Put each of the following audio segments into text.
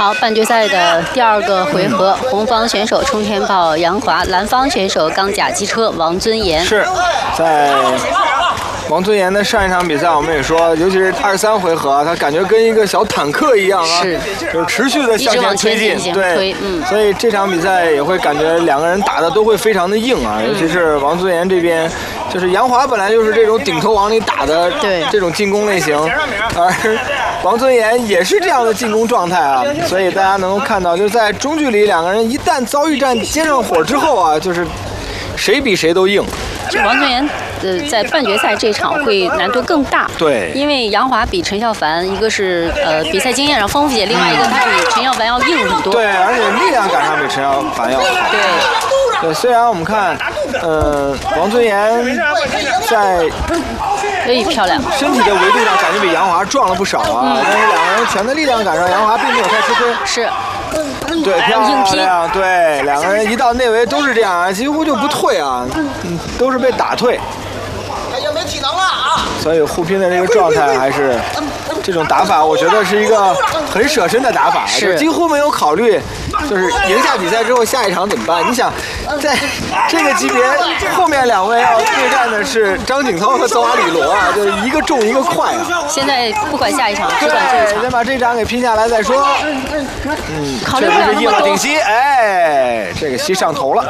好，半决赛的第2个回合，红方选手冲天炮杨华，蓝方选手钢甲机车王尊严。 是在王尊严的上一场比赛，我们也说，尤其是2、3回合，他感觉跟一个小坦克一样啊，就是持续的向前推进，对，所以这场比赛也会感觉两个人打的都会非常的硬啊，尤其是王尊严这边，就是杨华本来就是这种顶头往里打的这种进攻类型，而王尊严也是这样的进攻状态啊，所以大家能够看到，就在中距离两个人一旦遭遇战接上火之后啊，就是谁比谁都硬。 这王尊严在半决赛这场会难度更大， 对， 因为杨华比陈孝凡一个是比赛经验上丰富些，另外一个他比陈孝凡要硬很多， 对，而且力量感上比陈孝凡要好，对，虽然我们看，王尊严在漂亮， 身体的维度上感觉比杨华壮了不少啊，但是两个人拳的力量感上，杨华并没有太吃亏， 是。 对，漂亮，对，两个人一到内围都是这样啊，几乎就不退啊，都是被打退。 他已经没体能了啊！ 所以互拼的这个状态还是这种打法，我觉得是一个很舍身的打法，就几乎没有考虑，就是赢下比赛之后下一场怎么办？你想，在这个级别后面2位要对战的是张景涛和邹阿里罗啊，就是一个重一个快啊。 现在不管下一场，只管这一场， 先把这场给拼下来再说。 考虑不了那么多。 硬了顶膝，哎，这个膝上头了。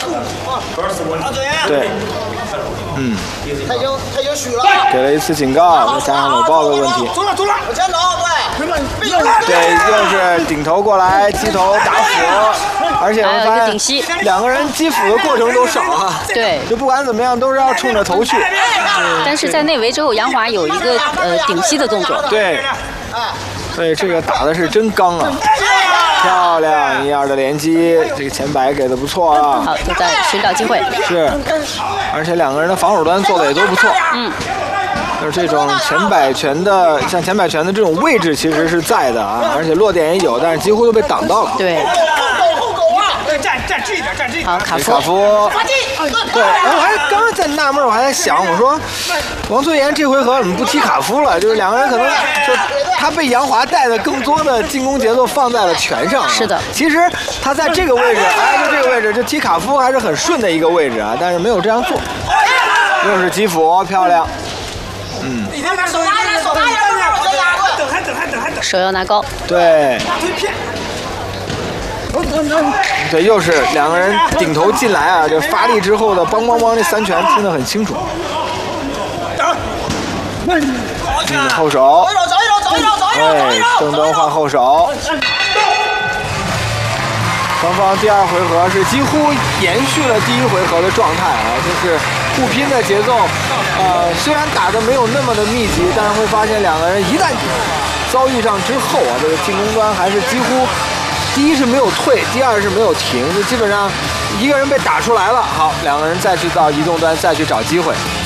对。 他已经虚了， 给了一次警告，加上搂抱的问题。 走了，往前走， 对，又是顶头过来，击头打斧，而且我们发现两个人击斧的过程都少啊。 对， 就不管怎么样都是要冲着头去。 但是在内围之后，杨华有一个顶膝的动作。 对，所以这个打的是真刚啊。漂亮，1-2的连击，这个前摆给的不错啊。 好，都在寻找机会。 是，而且两个人的防守端做的也都不错。就是这种前摆拳的，像前摆拳的这种位置其实是在的啊，而且落点也有，但是几乎都被挡到了。 对。 站直一点，站直一点。 好，卡夫。 对，我还刚刚在纳闷，我还在想，我说王尊严这回合怎么不踢卡夫了？就是两个人可能就他被杨华带的更多的进攻节奏放在了拳上。 是的， 其实他在这个位置，就这个位置，就踢卡夫还是很顺的一个位置啊，但是没有这样做。又是击斧，漂亮。 手要拿高。 对。对，又是两个人顶头进来啊！这发力之后的梆梆梆，这3拳听得很清楚。后手，哎，正蹬换后手。双方第2回合是几乎延续了第1回合的状态啊，就是互拼的节奏。虽然打得没有那么的密集，但是会发现两个人一旦遭遇上之后啊，这个进攻端还是几乎。第一是没有退，第2是没有停，就基本上一个人被打出来了，好，两个人再去到移动端再去找机会。